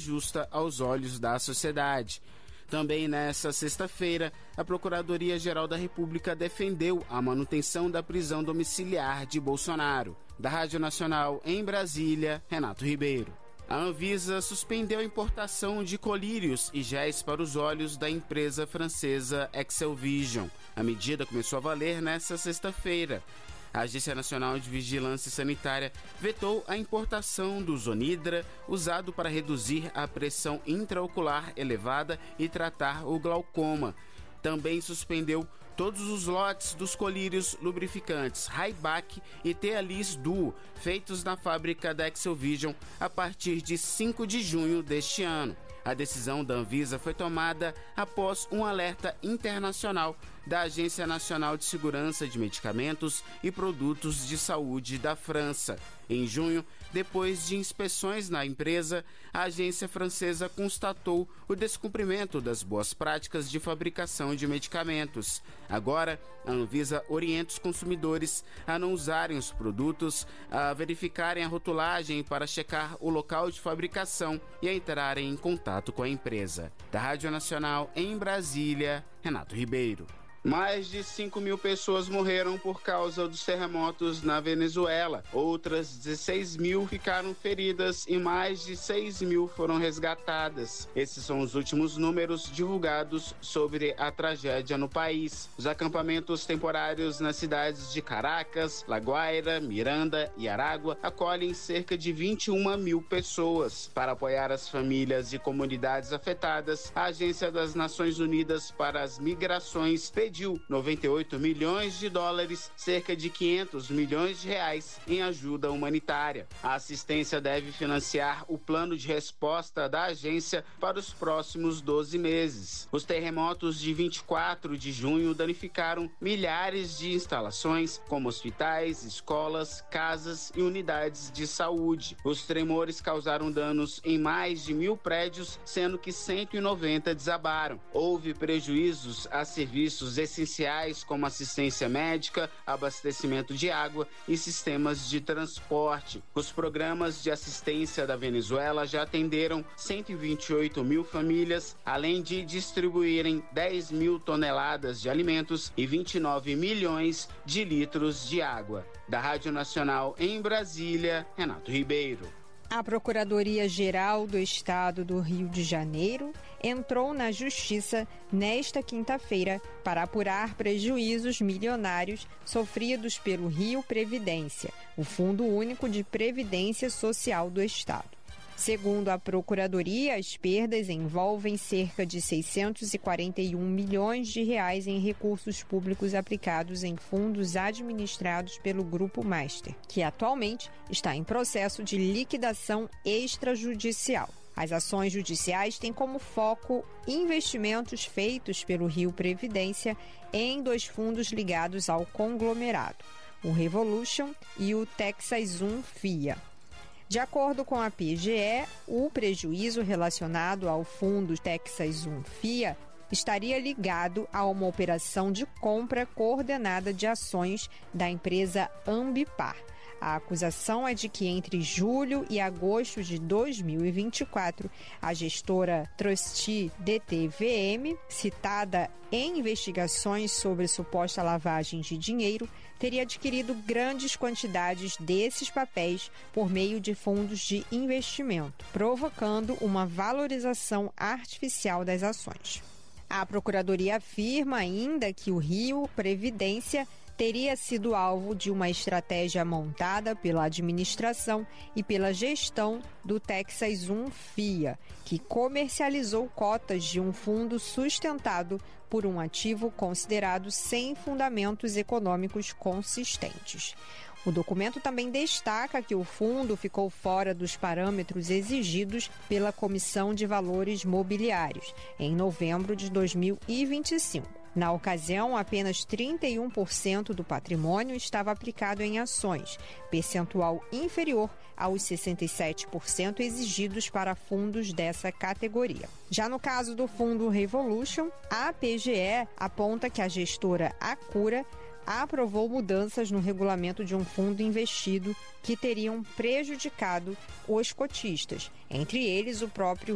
justa aos olhos da sociedade. Também nesta sexta-feira, a Procuradoria-Geral da República defendeu a manutenção da prisão domiciliar de Bolsonaro. Da Rádio Nacional em Brasília, Renato Ribeiro. A Anvisa suspendeu a importação de colírios e géis para os olhos da empresa francesa Excelvision. A medida começou a valer nesta sexta-feira. A Agência Nacional de Vigilância Sanitária vetou a importação do Zonidra, usado para reduzir a pressão intraocular elevada e tratar o glaucoma. Também suspendeu todos os lotes dos colírios lubrificantes Raibac e Tealis Duo, feitos na fábrica da Excelvision a partir de 5 de junho deste ano. A decisão da Anvisa foi tomada após um alerta internacional da Agência Nacional de Segurança de Medicamentos e Produtos de Saúde da França. Em junho, depois de inspeções na empresa, a agência francesa constatou o descumprimento das boas práticas de fabricação de medicamentos. Agora, a Anvisa orienta os consumidores a não usarem os produtos, a verificarem a rotulagem para checar o local de fabricação e a entrarem em contato com a empresa. Da Rádio Nacional em Brasília, Renato Ribeiro. Mais de 5 mil pessoas morreram por causa dos terremotos na Venezuela. Outras 16 mil ficaram feridas e mais de 6 mil foram resgatadas. Esses são os últimos números divulgados sobre a tragédia no país. Os acampamentos temporários nas cidades de Caracas, La Guaira, Miranda e Aragua acolhem cerca de 21 mil pessoas. Para apoiar as famílias e comunidades afetadas, a Agência das Nações Unidas para as Migrações pediu 98 milhões de dólares, cerca de 500 milhões de reais em ajuda humanitária. A assistência deve financiar o plano de resposta da agência para os próximos 12 meses. Os terremotos de 24 de junho danificaram milhares de instalações, como hospitais, escolas, casas e unidades de saúde. Os tremores causaram danos em mais de 1.000 prédios, sendo que 190 desabaram. Houve prejuízos a serviços essenciais como assistência médica, abastecimento de água e sistemas de transporte. Os programas de assistência da Venezuela já atenderam 128 mil famílias, além de distribuírem 10 mil toneladas de alimentos e 29 milhões de litros de água. Da Rádio Nacional em Brasília, Renato Ribeiro. A Procuradoria-Geral do Estado do Rio de Janeiro entrou na Justiça nesta quinta-feira para apurar prejuízos milionários sofridos pelo Rio Previdência, o Fundo Único de Previdência Social do Estado. Segundo a Procuradoria, as perdas envolvem cerca de 641 milhões de reais em recursos públicos aplicados em fundos administrados pelo Grupo Master, que atualmente está em processo de liquidação extrajudicial. As ações judiciais têm como foco investimentos feitos pelo Rio Previdência em 2 fundos ligados ao conglomerado, o Revolution e o Texas 1 FIA. De acordo com a PGE, o prejuízo relacionado ao fundo Texas 1 FIA estaria ligado a uma operação de compra coordenada de ações da empresa Ambipar. A acusação é de que entre julho e agosto de 2024, a gestora Trustee DTVM, citada em investigações sobre suposta lavagem de dinheiro, teria adquirido grandes quantidades desses papéis por meio de fundos de investimento, provocando uma valorização artificial das ações. A Procuradoria afirma ainda que o Rio Previdência teria sido alvo de uma estratégia montada pela administração e pela gestão do Texas 1 FIA, que comercializou cotas de um fundo sustentado por um ativo considerado sem fundamentos econômicos consistentes. O documento também destaca que o fundo ficou fora dos parâmetros exigidos pela Comissão de Valores Mobiliários em novembro de 2025. Na ocasião, apenas 31% do patrimônio estava aplicado em ações, percentual inferior aos 67% exigidos para fundos dessa categoria. Já no caso do fundo Revolution, a PGE aponta que a gestora Acura aprovou mudanças no regulamento de um fundo investido que teriam prejudicado os cotistas, entre eles o próprio